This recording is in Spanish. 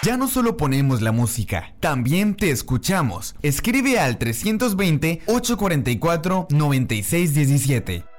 Ya no solo ponemos la música, también te escuchamos. Escribe al 320-844-9617.